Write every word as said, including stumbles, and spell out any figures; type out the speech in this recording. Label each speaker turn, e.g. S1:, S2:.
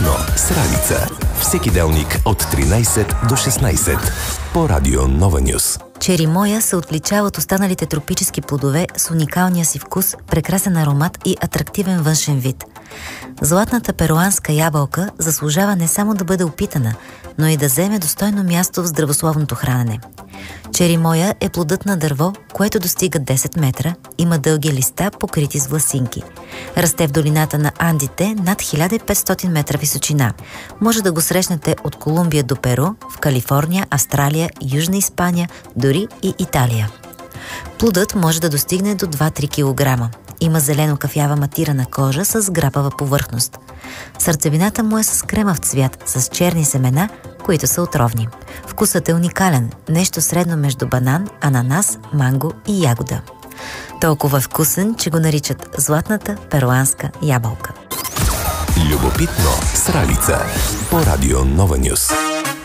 S1: Любопитно с Ралица. Всеки делник от тринайсет до шестнайсет по Радио Нова Нюс.
S2: Черимоя се отличава от останалите тропически плодове с уникалния си вкус, прекрасен аромат и атрактивен външен вид. Златната перуанска ябълка заслужава не само да бъде опитана, но и да вземе достойно място в здравословното хранене. Черимоя е плодът на дърво, което достига десет метра, има дълги листа, покрити с власинки. Расте в долината на Андите над хиляда и петстотин метра височина. Може да го срещнете от Колумбия до Перу, в Калифорния, Австралия, Южна Испания, дори и Италия. Плодът може да достигне до два-три килограма. Има зелено-кафява матирана кожа с грапава повърхност. Сърцевината му е с кремав цвят, с черни семена, които са отровни. Вкусът е уникален, нещо средно между банан, ананас, манго и ягода. Толкова вкусен, че го наричат златната перуанска ябълка.
S1: Любопитно с Ралица по Радио Нова Нюс.